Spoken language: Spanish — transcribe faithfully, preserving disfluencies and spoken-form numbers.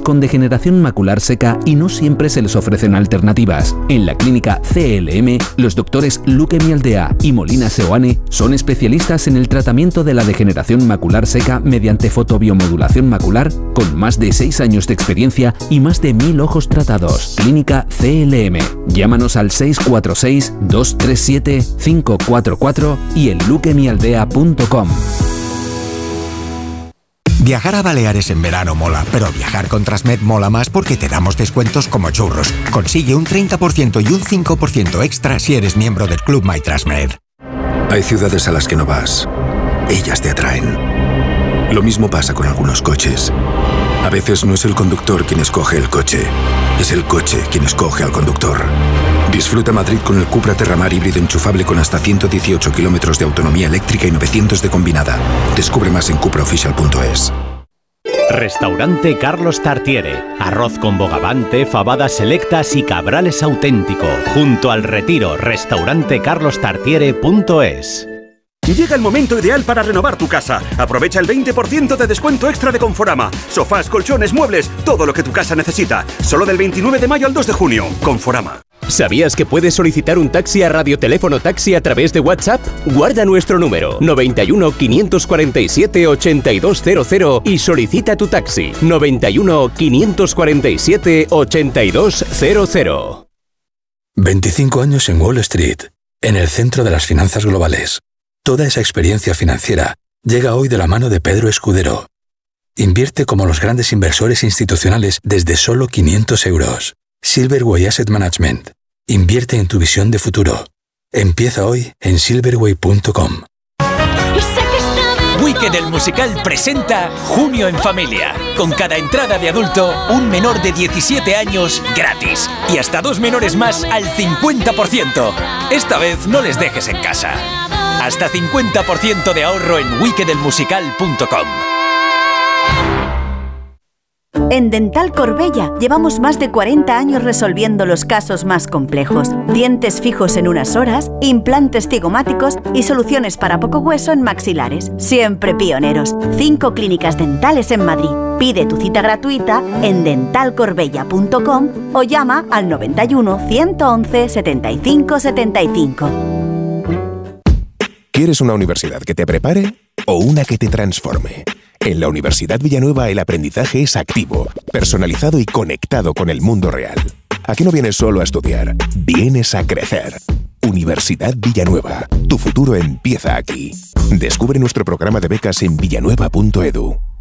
con degeneración macular seca y no siempre se les ofrecen alternativas. En la clínica C L M, los doctores Luque Mialdea y Molina Seoane son especialistas en el tratamiento de la degeneración macular seca mediante fotobiomodulación macular, con más de seis años de experiencia y más de mil ojos tratados. Clínica C L M. Llámanos al seis cuatro seis, dos tres siete, cinco cuatro cuatro y en luque mialdea punto com. Viajar a Baleares en verano mola, pero viajar con Transmed mola más porque te damos descuentos como churros. Consigue un treinta por ciento y un cinco por ciento extra si eres miembro del Club My Transmed. Hay ciudades a las que no vas. Ellas te atraen. Lo mismo pasa con algunos coches. A veces no es el conductor quien escoge el coche, es el coche quien escoge al conductor. Disfruta Madrid con el Cupra Terramar híbrido enchufable con hasta ciento dieciocho kilómetros de autonomía eléctrica y novecientos de combinada. Descubre más en cupra oficial punto es. Restaurante Carlos Tartiere. Arroz con bogavante, fabadas selectas y cabrales auténtico. Junto al Retiro. Restaurante carlos tartiere punto es. Llega el momento ideal para renovar tu casa. Aprovecha el veinte por ciento de descuento extra de Conforama. Sofás, colchones, muebles, todo lo que tu casa necesita. Solo del veintinueve de mayo al dos de junio. Conforama. ¿Sabías que puedes solicitar un taxi a Radioteléfono Taxi a través de WhatsApp? Guarda nuestro número noventa y uno, quinientos cuarenta y siete, ochenta y dos cero cero y solicita tu taxi noventa y uno, quinientos cuarenta y siete, ochenta y dos cero cero. veinticinco años en Wall Street, en el centro de las finanzas globales. Toda esa experiencia financiera llega hoy de la mano de Pedro Escudero. Invierte como los grandes inversores institucionales desde solo quinientos euros. Silverway Asset Management. Invierte en tu visión de futuro. Empieza hoy en silverway punto com. Wicked el musical presenta Junio en Familia. Con cada entrada de adulto, un menor de diecisiete años gratis. Y hasta dos menores más al cincuenta por ciento. Esta vez no les dejes en casa. Hasta cincuenta por ciento de ahorro en wicked el musical punto com. En Dental Corbella llevamos más de cuarenta años resolviendo los casos más complejos. Dientes fijos en unas horas, implantes cigomáticos y soluciones para poco hueso en maxilares. Siempre pioneros. Cinco clínicas dentales en Madrid. Pide tu cita gratuita en dental corbella punto com o llama al noventa y uno, ciento once, setenta y cinco setenta y cinco. ¿Quieres una universidad que te prepare o una que te transforme? En la Universidad Villanueva el aprendizaje es activo, personalizado y conectado con el mundo real. Aquí no vienes solo a estudiar, vienes a crecer. Universidad Villanueva, tu futuro empieza aquí. Descubre nuestro programa de becas en villanueva punto edu.